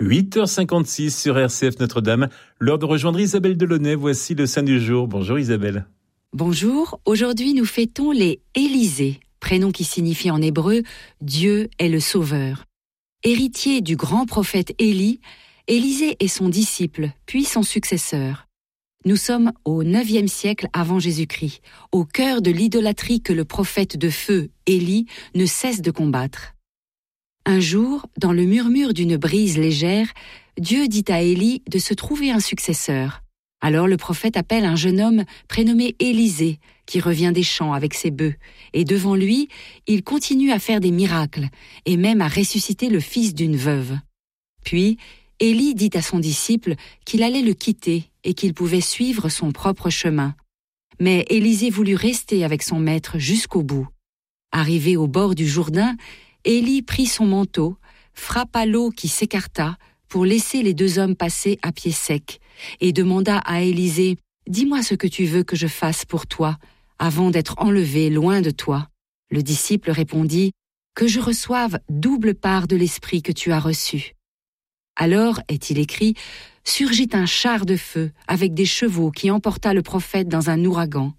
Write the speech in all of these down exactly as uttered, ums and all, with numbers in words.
huit heures cinquante-six sur R C F Notre-Dame. L'heure de rejoindre Isabelle Delaunay. Voici le saint du jour. Bonjour Isabelle. Bonjour. Aujourd'hui, nous fêtons les Élisée, prénom qui signifie en hébreu « Dieu est le sauveur ». Héritier du grand prophète Élie, Élisée est son disciple, puis son successeur. Nous sommes au neuvième siècle avant Jésus-Christ, au cœur de l'idolâtrie que le prophète de feu, Élie, ne cesse de combattre. Un jour, dans le murmure d'une brise légère, Dieu dit à Élie de se trouver un successeur. Alors le prophète appelle un jeune homme prénommé Élisée, qui revient des champs avec ses bœufs, et devant lui, il continue à faire des miracles, et même à ressusciter le fils d'une veuve. Puis, Élie dit à son disciple qu'il allait le quitter et qu'il pouvait suivre son propre chemin. Mais Élisée voulut rester avec son maître jusqu'au bout. Arrivé au bord du Jourdain, Élie prit son manteau, frappa l'eau qui s'écarta pour laisser les deux hommes passer à pied sec, et demanda à Élisée « Dis-moi ce que tu veux que je fasse pour toi, avant d'être enlevé loin de toi. » Le disciple répondit « Que je reçoive double part de l'esprit que tu as reçu. » Alors, est-il écrit, surgit un char de feu avec des chevaux qui emporta le prophète dans un ouragan.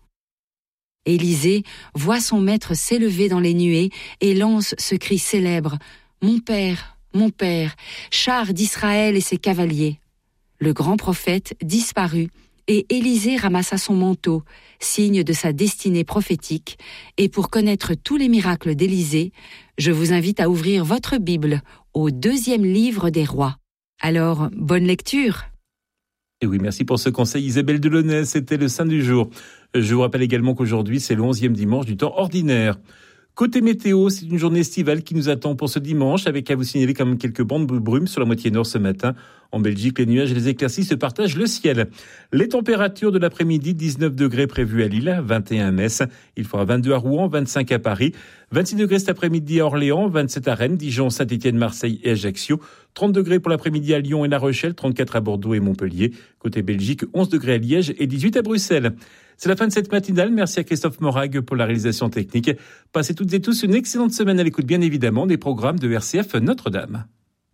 Élisée voit son maître s'élever dans les nuées et lance ce cri célèbre « Mon père, mon père, char d'Israël et ses cavaliers !» Le grand prophète disparut et Élisée ramassa son manteau, signe de sa destinée prophétique, et pour connaître tous les miracles d'Élisée, je vous invite à ouvrir votre Bible au deuxième livre des rois. Alors, bonne lecture. Et oui, merci pour ce conseil Isabelle Delaunay, c'était le saint du jour. Je vous rappelle également qu'aujourd'hui, c'est le onzième dimanche du temps ordinaire. Côté météo, c'est une journée estivale qui nous attend pour ce dimanche, avec à vous signaler quand même quelques bandes de brume sur la moitié nord ce matin. En Belgique, les nuages et les éclaircies se partagent le ciel. Les températures de l'après-midi, dix-neuf degrés prévus à Lille, vingt et un à Metz. Il fera vingt-deux à Rouen, vingt-cinq à Paris, vingt-six degrés cet après-midi à Orléans, vingt-sept à Rennes, Dijon, Saint-Étienne, Marseille et Ajaccio. trente degrés pour l'après-midi à Lyon et La Rochelle, trente-quatre à Bordeaux et Montpellier. Côté Belgique, onze degrés à Liège et dix-huit à Bruxelles. C'est la fin de cette matinale. Merci à Christophe Morag pour la réalisation technique. Passez toutes et tous une excellente semaine à l'écoute, bien évidemment, des programmes de R C F Notre-Dame.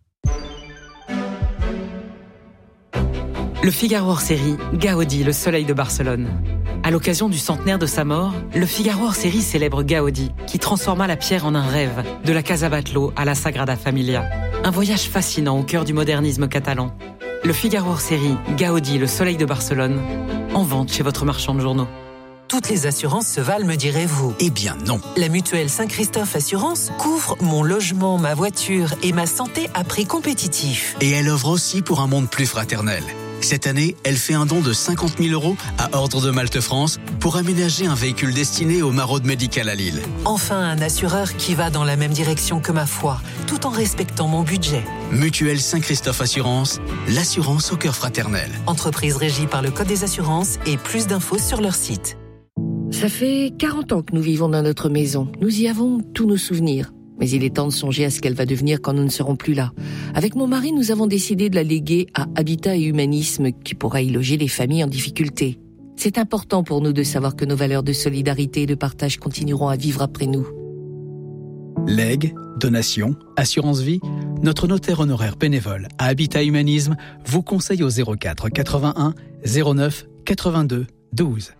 Le Figaro hors-série, Gaudi, le soleil de Barcelone. À l'occasion du centenaire de sa mort, le Figaro hors-série célèbre Gaudi, qui transforma la pierre en un rêve, de la Casa Batlló à la Sagrada Familia. Un voyage fascinant au cœur du modernisme catalan. Le Figaro hors-série, Gaudi, le soleil de Barcelone, en vente chez votre marchand de journaux. Toutes les assurances se valent, me direz-vous? Eh bien non. La mutuelle Saint-Christophe Assurance couvre mon logement, ma voiture et ma santé à prix compétitif. Et elle œuvre aussi pour un monde plus fraternel. Cette année, elle fait un don de cinquante mille euros à Ordre de Malte France pour aménager un véhicule destiné aux maraudes médicales à Lille. Enfin, un assureur qui va dans la même direction que ma foi, tout en respectant mon budget. Mutuelle Saint-Christophe Assurance, l'assurance au cœur fraternel. Entreprise régie par le Code des assurances et plus d'infos sur leur site. Ça fait quarante ans que nous vivons dans notre maison. Nous y avons tous nos souvenirs. Mais il est temps de songer à ce qu'elle va devenir quand nous ne serons plus là. Avec mon mari, nous avons décidé de la léguer à Habitat et Humanisme, qui pourra y loger les familles en difficulté. C'est important pour nous de savoir que nos valeurs de solidarité et de partage continueront à vivre après nous. Legs, donations, assurance vie, notre notaire honoraire bénévole à Habitat Humanisme vous conseille au zéro quatre quatre-vingt-un zéro neuf quatre-vingt-deux douze.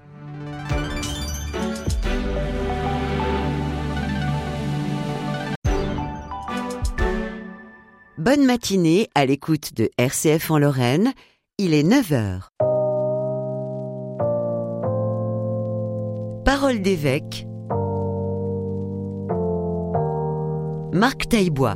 Bonne matinée à l'écoute de R C F en Lorraine, il est neuf heures. Parole d'évêque, Marc Taillebois.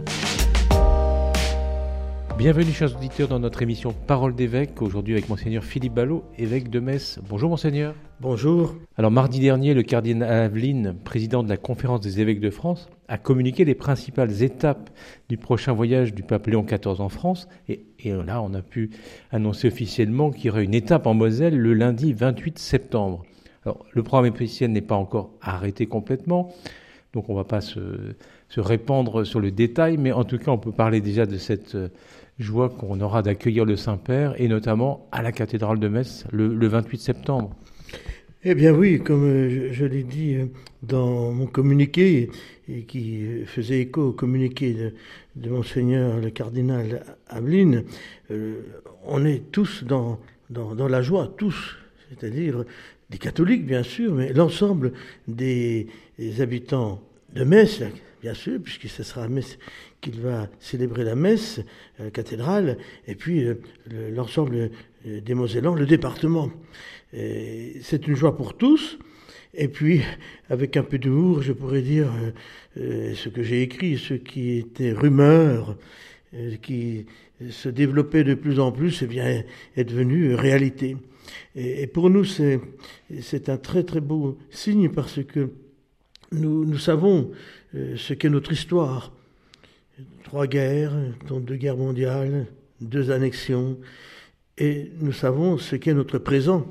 Bienvenue chers auditeurs dans notre émission Parole d'évêque, aujourd'hui avec Monseigneur Philippe Ballot, évêque de Metz. Bonjour Monseigneur. Bonjour. Alors mardi dernier, le cardinal Aveline, président de la Conférence des évêques de France, a communiqué les principales étapes du prochain voyage du pape Léon quatorze en France. Et, et là, on a pu annoncer officiellement qu'il y aurait une étape en Moselle le lundi vingt-huit septembre. Alors le programme officiel n'est pas encore arrêté complètement, donc on ne va pas se, se répandre sur le détail, mais en tout cas, on peut parler déjà de cette joie qu'on aura d'accueillir le Saint-Père, et notamment à la cathédrale de Metz le, le vingt-huit septembre. Eh bien oui, comme je, je l'ai dit dans mon communiqué, et qui faisait écho au communiqué de, de Monseigneur le cardinal Aveline, euh, on est tous dans, dans, dans la joie, tous, c'est-à-dire des catholiques bien sûr, mais l'ensemble des, des habitants de Metz, bien sûr, puisque ce sera à Metz qu'il va célébrer la messe à la cathédrale, et puis euh, l'ensemble des Mosellans, le département. Et c'est une joie pour tous. Et puis, avec un peu d'humour, je pourrais dire euh, ce que j'ai écrit, ce qui était rumeur, euh, qui se développait de plus en plus, eh bien, est devenu réalité. Et, et pour nous, c'est, c'est un très très beau signe parce que nous, nous savons euh, ce qu'est notre histoire. Trois guerres, dont deux guerres mondiales, deux annexions, et nous savons ce qu'est notre présent.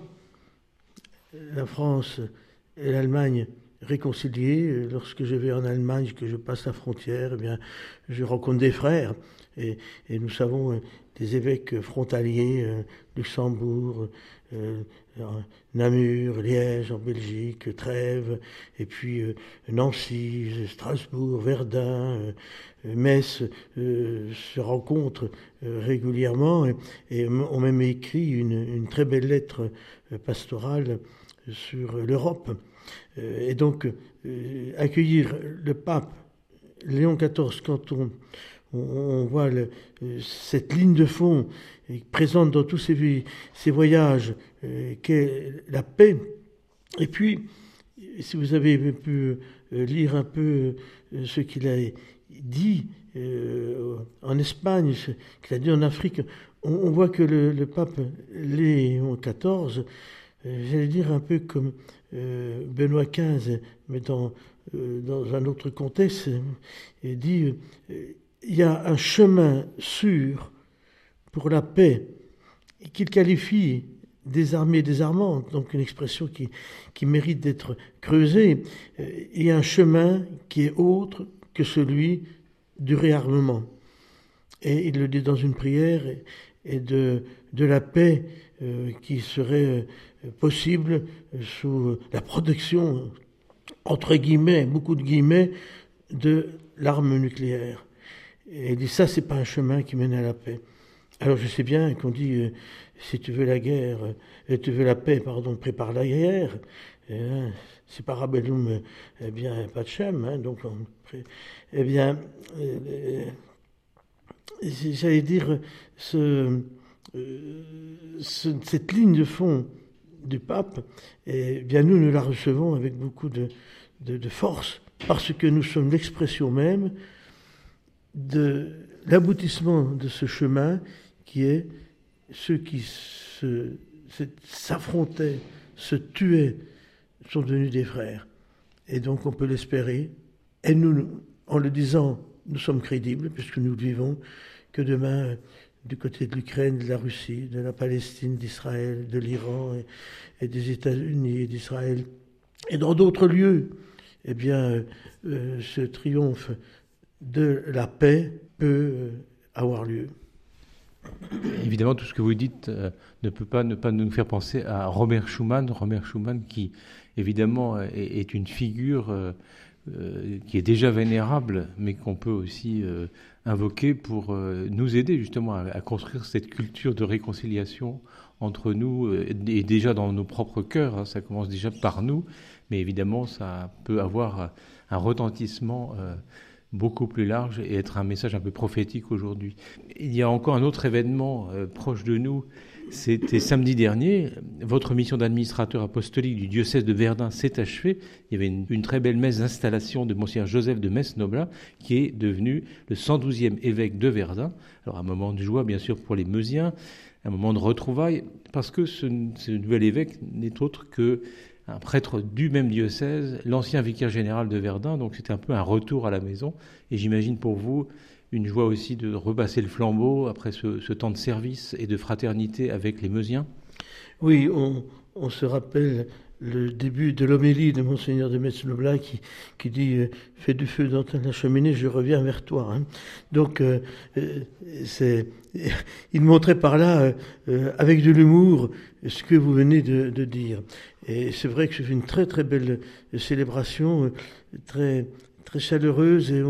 La France et l'Allemagne réconciliées. Lorsque je vais en Allemagne, que je passe la frontière, eh bien, je rencontre des frères. Et, et nous savons des évêques frontaliers, euh, Luxembourg, euh, Namur, Liège en Belgique, Trèves, et puis euh, Nancy, Strasbourg, Verdun, euh, Metz euh, se rencontrent euh, régulièrement et, et ont même écrit une, une très belle lettre euh, pastorale sur l'Europe. Euh, et donc, euh, accueillir le pape Léon quatorze, quand on, on, on voit le, euh, cette ligne de fond euh, présente dans tous ces, ces voyages, euh, qu'est la paix. Et puis, si vous avez pu euh, lire un peu euh, ce qu'il a dit euh, en Espagne, ce qu'il a dit en Afrique, on, on voit que le, le pape Léon quatorze, j'allais dire un peu comme euh, Benoît quinze, mais dans, euh, dans un autre contexte, il dit euh, il y a un chemin sûr pour la paix, qu'il qualifie désarmée, désarmante, donc une expression qui, qui mérite d'être creusée. Il y a un chemin qui est autre que celui du réarmement. Et il le dit dans une prière, et, et de, de la paix euh, qui serait euh, possible sous la protection, entre guillemets, beaucoup de guillemets, de l'arme nucléaire. Et il dit ça, c'est pas un chemin qui mène à la paix. Alors je sais bien qu'on dit euh, si tu veux la guerre, euh, tu veux la paix, pardon, prépare la guerre. Euh, si parabellum, eh bien pas de chème, hein, donc on, eh bien, euh, j'allais dire ce, euh, ce, cette ligne de fond du pape, eh bien nous nous la recevons avec beaucoup de, de, de force, parce que nous sommes l'expression même de l'aboutissement de ce chemin qui est ceux qui se, s'affrontaient, se tuaient, sont devenus des frères. Et donc on peut l'espérer. Et nous, en le disant, nous sommes crédibles, puisque nous vivons, que demain, du côté de l'Ukraine, de la Russie, de la Palestine, d'Israël, de l'Iran et, et des États-Unis et d'Israël, et dans d'autres lieux, eh bien, euh, ce triomphe de la paix peut euh, avoir lieu. Évidemment, tout ce que vous dites euh, ne peut pas ne pas nous faire penser à Robert Schuman, Robert Schuman qui, évidemment, est, est une figure euh, euh, qui est déjà vénérable, mais qu'on peut aussi euh, invoquer pour euh, nous aider justement à, à construire cette culture de réconciliation entre nous, euh, et déjà dans nos propres cœurs, hein, ça commence déjà par nous, mais évidemment, ça peut avoir un retentissement euh, beaucoup plus large et être un message un peu prophétique aujourd'hui. Il y a encore un autre événement euh, proche de nous, c'était samedi dernier, votre mission d'administrateur apostolique du diocèse de Verdun s'est achevée. Il y avait une, une très belle messe d'installation de Monseigneur Joseph de Metz-Noblin, qui est devenu le cent douzième évêque de Verdun. Alors un moment de joie bien sûr pour les Meusiens, un moment de retrouvailles, parce que ce, ce nouvel évêque n'est autre que un prêtre du même diocèse, l'ancien vicaire général de Verdun, donc c'était un peu un retour à la maison. Et j'imagine pour vous une joie aussi de repasser le flambeau après ce, ce temps de service et de fraternité avec les Meusiens. Oui, on, on se rappelle le début de l'homélie de Monseigneur de Metz-Noblin qui, qui dit euh, « Fais du feu dans la cheminée, je reviens vers toi hein. ». Donc, euh, c'est, il montrait par là, euh, avec de l'humour, ce que vous venez de, de dire. Et c'est vrai que c'est une très très belle célébration, très, très chaleureuse, et on,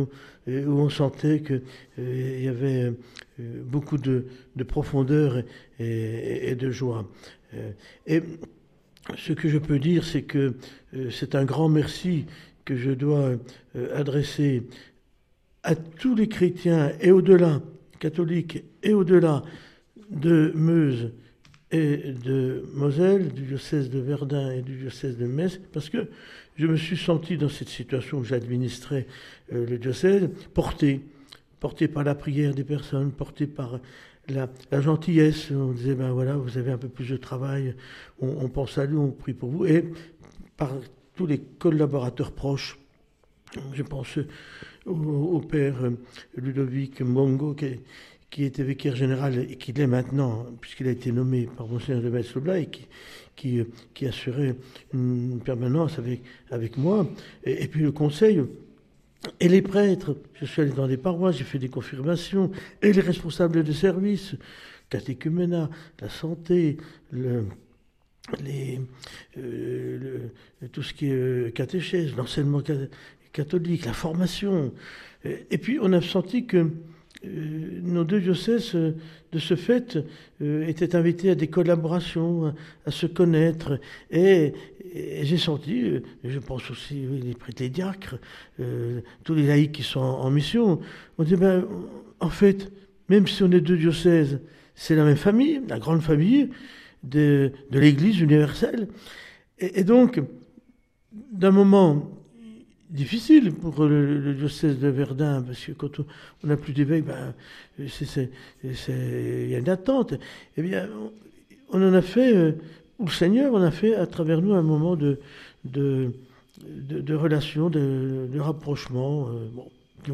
où on sentait qu'il euh, y avait euh, beaucoup de, de profondeur et, et, et de joie. Euh, et ce que je peux dire, c'est que euh, c'est un grand merci que je dois euh, adresser à tous les chrétiens et au-delà, catholiques et au-delà de Meuse et de Moselle, du diocèse de Verdun et du diocèse de Metz, parce que je me suis senti dans cette situation où j'administrais euh, le diocèse, porté, porté par la prière des personnes, porté par la, la gentillesse. On disait, ben voilà, vous avez un peu plus de travail, on, on pense à nous, on prie pour vous, et par tous les collaborateurs proches. Je pense au, au père Ludovic Mbongo, qui, qui était vicaire général et qui l'est maintenant, puisqu'il a été nommé par Monseigneur de Metz-le-Blas, et qui, qui, qui assurait une permanence avec, avec moi. Et, et puis le conseil, et les prêtres. Je suis allé dans des paroisses, j'ai fait des confirmations, et les responsables de services, catéchuménat, la santé, le... Les, euh, le, tout ce qui est euh, catéchèse, l'enseignement catholique, la formation. Et puis on a senti que euh, nos deux diocèses, euh, de ce fait, euh, étaient invités à des collaborations, à, à se connaître. Et, et j'ai senti, euh, je pense aussi oui, les prêtres, les diacres, euh, tous les laïcs qui sont en, en mission, on dit, ben, en fait, même si on est deux diocèses, c'est la même famille, la grande famille, de, de l'Église universelle. Et, et donc, d'un moment difficile pour le, le diocèse de Verdun, parce que quand on n'a plus d'évêque, ben, c'est, c'est, c'est, il y a une attente. Eh bien, on, on en a fait, euh, ou le Seigneur en a fait à travers nous un moment de, de, de, de relation, de, de rapprochement. Euh, bon.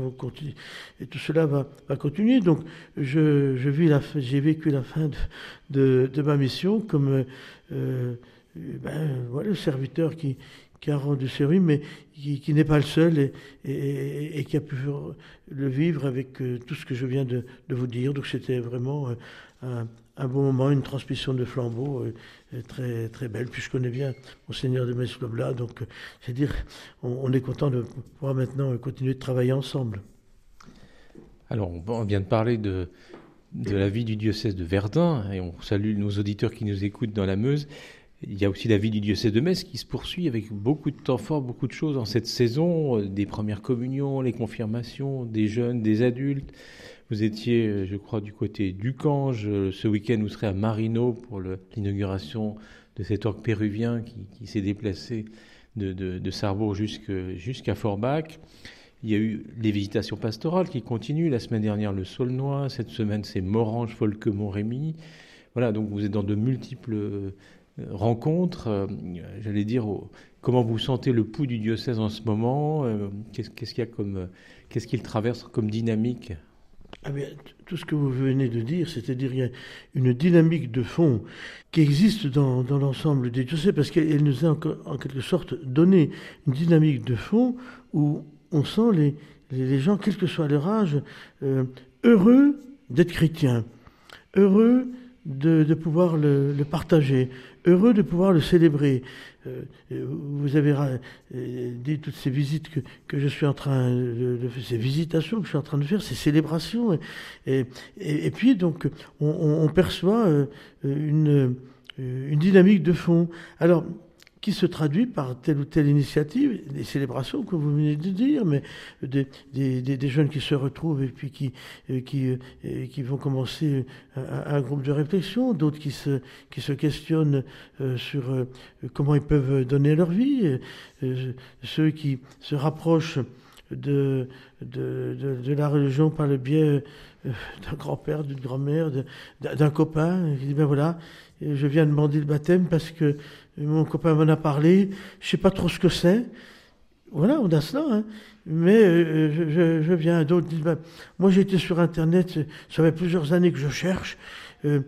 Et tout cela va, va continuer. Donc, je, je vis la, j'ai vécu la fin de, de, de ma mission comme euh, ben, voilà, le serviteur qui, qui a rendu service, mais qui, qui n'est pas le seul et, et, et qui a pu le vivre avec euh, tout ce que je viens de, de vous dire. Donc, c'était vraiment euh, un, un bon moment, une transmission de flambeau euh, très, très belle. Puis je connais bien Monseigneur de Metz-le-Blas, donc euh, c'est dire, on, on est content de pouvoir maintenant continuer de travailler ensemble. Alors, on vient de parler de, de la vie du diocèse de Verdun, et on salue nos auditeurs qui nous écoutent dans la Meuse. Il y a aussi la vie du diocèse de Metz qui se poursuit avec beaucoup de temps fort, beaucoup de choses en cette saison, des premières communions, les confirmations, des jeunes, des adultes. Vous étiez, je crois, du côté d'Ucange. Ce week-end, vous serez à Marino pour le, l'inauguration de cet orgue péruvien qui, qui s'est déplacé de, de, de Sarrebourg jusque, jusqu'à Forbach. Il y a eu les visitations pastorales qui continuent. La semaine dernière, le Saulnois. Cette semaine, c'est Morange, Folque, Montrémy. Voilà, donc vous êtes dans de multiples rencontres. Euh, j'allais dire, oh, comment vous sentez le pouls du diocèse en ce moment? euh, qu'est-ce, qu'est-ce qu'il y a comme, qu'est-ce qu'il traverse comme dynamique? Ah bien, tout ce que vous venez de dire, c'est-à-dire il y a une dynamique de fond qui existe dans, dans l'ensemble des diocèses, parce qu'elle nous a en, en quelque sorte donné une dynamique de fond où on sent les, les, les gens, quel que soit leur âge, euh, heureux d'être chrétiens, heureux de, de pouvoir le, le partager, heureux de pouvoir le célébrer. Euh, vous avez euh, dit toutes ces visites que, que je suis en train de, de faire, ces visitations que je suis en train de faire, ces célébrations. Et, et, et puis, donc, on, on perçoit euh, une, une dynamique de fond. Alors, qui se traduit par telle ou telle initiative, des célébrations que vous venez de dire, mais des, des, des jeunes qui se retrouvent et puis qui, qui, qui vont commencer un, un groupe de réflexion, d'autres qui se, qui se questionnent sur comment ils peuvent donner leur vie, ceux qui se rapprochent de, de, de, de la religion par le biais d'un grand-père, d'une grand-mère, de, d'un copain, qui dit ben voilà, je viens demander le baptême parce que mon copain m'en a parlé, je sais pas trop ce que c'est. Voilà, on a cela, hein. Mais euh, je, je, je viens. D'autres disent, ben, moi j'étais sur Internet, ça fait plusieurs années que je cherche, euh,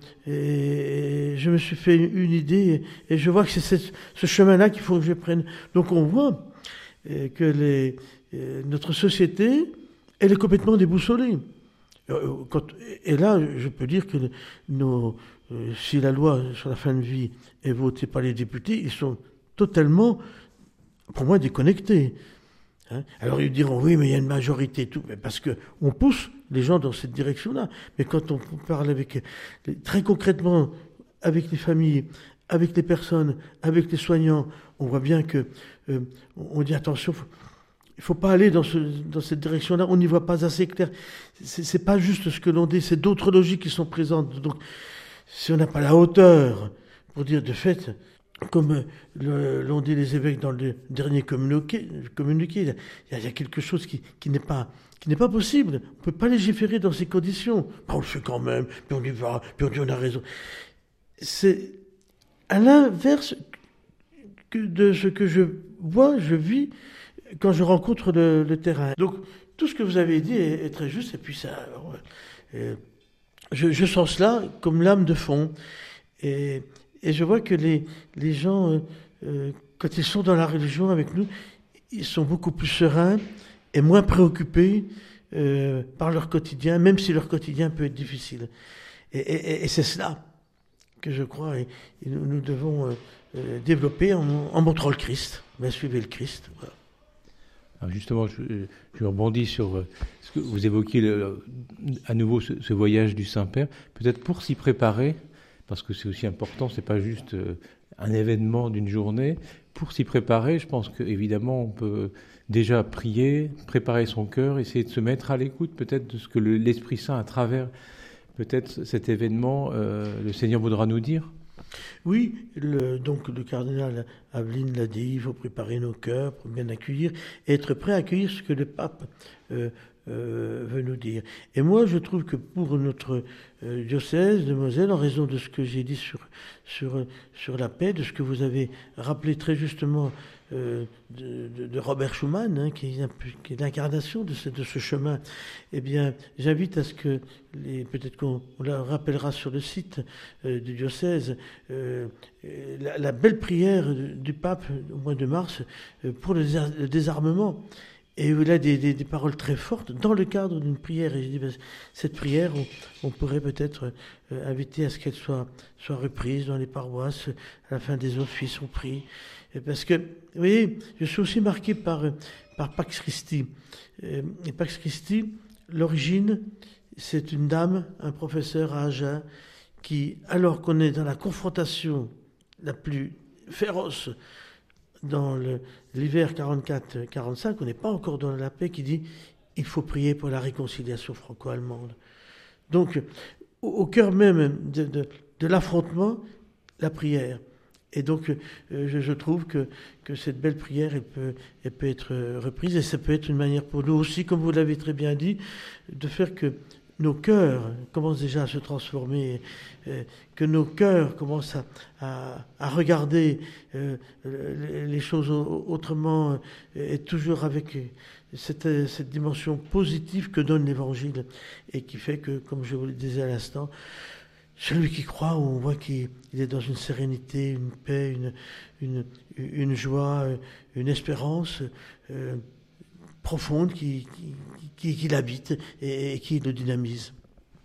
et je me suis fait une idée, et je vois que c'est cette, ce chemin-là qu'il faut que je prenne. Donc on voit euh, que les, euh, notre société, elle est complètement déboussolée. Euh, quand, et là, je peux dire que nos, euh, si la loi sur la fin de vie est votée par les députés, ils sont totalement, pour moi, déconnectés. Hein. Alors ils diront, oui, mais il y a une majorité, tout, mais parce qu'on pousse les gens dans cette direction-là. Mais quand on parle avec, très concrètement avec les familles, avec les personnes, avec les soignants, on voit bien que euh, on dit attention, faut, il ne faut pas aller dans, ce, dans cette direction-là, on n'y voit pas assez clair. C'est, c'est pas juste ce que l'on dit, c'est d'autres logiques qui sont présentes. Donc, si on n'a pas la hauteur pour dire de fait, comme le, l'ont dit les évêques dans le dernier communiqué, communiqué il, y a, il y a quelque chose qui, qui n'est pas qui n'est pas possible. On ne peut pas légiférer dans ces conditions. Ben, on le fait quand même, puis on y va, puis on dit on a raison. C'est à l'inverse que de ce que je vois, je vis quand je rencontre le, le terrain. Donc, tout ce que vous avez dit est, est très juste, et puis ça... Euh, je, je sens cela comme lame de fond. Et, et je vois que les, les gens, euh, euh, quand ils sont dans la religion avec nous, ils sont beaucoup plus sereins et moins préoccupés euh, par leur quotidien, même si leur quotidien peut être difficile. Et, et, et c'est cela que je crois, et, et nous, nous devons euh, euh, développer en, en montrant le Christ. Ben, suivez le Christ, voilà. Alors justement, je, je rebondis sur ce que vous évoquiez le, à nouveau ce, ce voyage du Saint-Père. Peut-être pour s'y préparer, parce que c'est aussi important, c'est pas juste un événement d'une journée. Pour s'y préparer, je pense qu'évidemment, on peut déjà prier, préparer son cœur, essayer de se mettre à l'écoute peut-être de ce que le, l'Esprit Saint, à travers peut-être cet événement, euh, le Seigneur voudra nous dire. Oui, le, donc le cardinal Aveline l'a dit, il faut préparer nos cœurs pour bien accueillir et être prêt à accueillir ce que le pape euh, euh, veut nous dire. Et moi, je trouve que pour notre euh, diocèse de Moselle, en raison de ce que j'ai dit sur, sur, sur la paix, de ce que vous avez rappelé très justement euh, de, de, de Robert Schuman, hein, qui, est, qui est l'incarnation de ce, de ce chemin, eh bien, j'invite à ce que, les, peut-être qu'on on la rappellera sur le site euh, du diocèse, euh, la, la belle prière du pape au mois de mars euh, pour le, le désarmement. Et il a des, des, des paroles très fortes dans le cadre d'une prière. Et je dis, ben, cette prière, on, on pourrait peut-être euh, inviter à ce qu'elle soit, soit reprise dans les paroisses. À la fin des offices, on prie. Et parce que, vous voyez, je suis aussi marqué par, par Pax Christi. Et Pax Christi, l'origine, c'est une dame, un professeur à Agen, qui, alors qu'on est dans la confrontation la plus féroce, dans le, l'hiver quarante-quatre quarante-cinq, on n'est pas encore dans la paix, qui dit « il faut prier pour la réconciliation franco-allemande ». Donc, au, au cœur même de, de, de l'affrontement, la prière. Et donc, euh, je, je trouve que, que cette belle prière, elle peut, elle peut être reprise, et ça peut être une manière pour nous aussi, comme vous l'avez très bien dit, de faire que nos cœurs commencent déjà à se transformer, euh, que nos cœurs commencent à, à, à regarder euh, les choses autrement, et toujours avec cette, cette dimension positive que donne l'Évangile, et qui fait que, comme je vous le disais à l'instant, celui qui croit, on voit qu'il est dans une sérénité, une paix, une, une, une joie, une espérance euh, profonde qui, qui, qui, qui l'habite et, et qui le dynamise.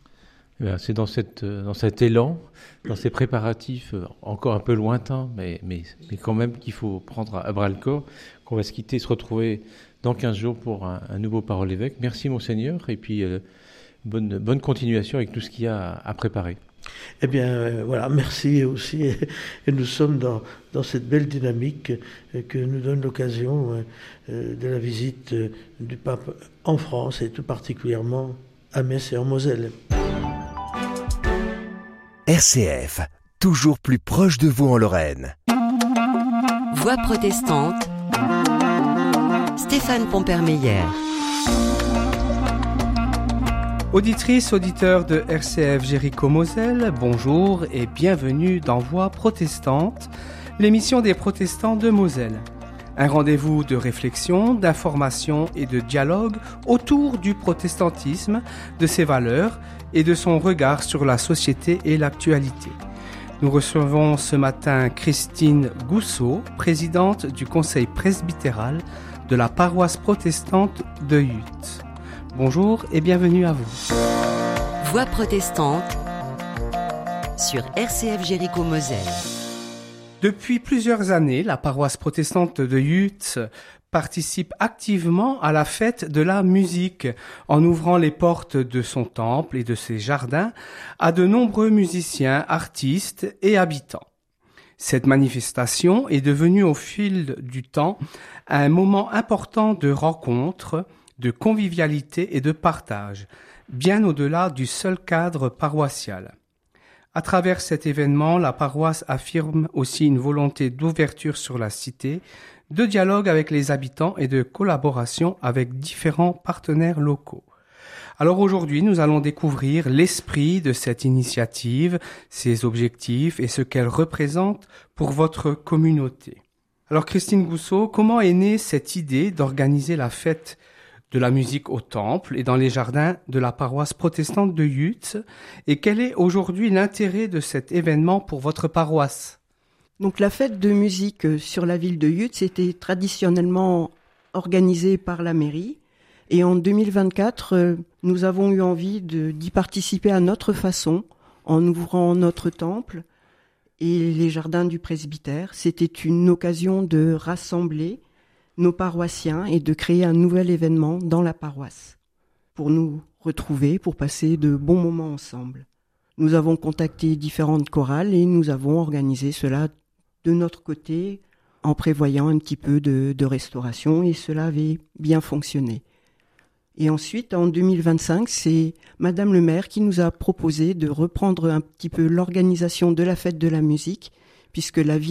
C'est dans, cette, dans cet élan, dans ces préparatifs encore un peu lointains, mais, mais, mais quand même qu'il faut prendre à bras-le-corps, qu'on va se quitter, se retrouver dans quinze jours pour un, un nouveau Parole Évêque. Merci Monseigneur, et puis euh, bonne, bonne continuation avec tout ce qu'il y a à, à préparer. Eh bien, euh, voilà, merci aussi. Et, et nous sommes dans, dans cette belle dynamique euh, que nous donne l'occasion euh, de la visite euh, du pape en France, et tout particulièrement à Metz et en Moselle. R C F, toujours plus proche de vous en Lorraine. Voix protestante, Stéphane Pompermeyer. Auditrices, auditeurs de R C F Jéricho-Moselle, bonjour et bienvenue dans Voix protestante, l'émission des protestants de Moselle. Un rendez-vous de réflexion, d'information et de dialogue autour du protestantisme, de ses valeurs et de son regard sur la société et l'actualité. Nous recevons ce matin Christine Gousseau, présidente du conseil presbytéral de la paroisse protestante de Hutte. Bonjour et bienvenue à vous. Voix protestante sur R C F Jéricho-Moselle. Depuis plusieurs années, la paroisse protestante de Yutz participe activement à la fête de la musique en ouvrant les portes de son temple et de ses jardins à de nombreux musiciens, artistes et habitants. Cette manifestation est devenue au fil du temps un moment important de rencontre, de convivialité et de partage, bien au-delà du seul cadre paroissial. À travers cet événement, la paroisse affirme aussi une volonté d'ouverture sur la cité, de dialogue avec les habitants et de collaboration avec différents partenaires locaux. Alors aujourd'hui, nous allons découvrir l'esprit de cette initiative, ses objectifs et ce qu'elle représente pour votre communauté. Alors Christine Gousseau, comment est née cette idée d'organiser la fête de la musique au temple et dans les jardins de la paroisse protestante de Yutz, et quel est aujourd'hui l'intérêt de cet événement pour votre paroisse? Donc la fête de musique sur la ville de Yutz était traditionnellement organisée par la mairie, et en deux mille vingt-quatre, nous avons eu envie de, d'y participer à notre façon, en ouvrant notre temple et les jardins du presbytère. C'était une occasion de rassembler nos paroissiens et de créer un nouvel événement dans la paroisse pour nous retrouver, pour passer de bons moments ensemble. Nous avons contacté différentes chorales et nous avons organisé cela de notre côté en prévoyant un petit peu de, de restauration et cela avait bien fonctionné. Et ensuite, en deux mille vingt-cinq, c'est Madame le maire qui nous a proposé de reprendre un petit peu l'organisation de la fête de la musique puisque la ville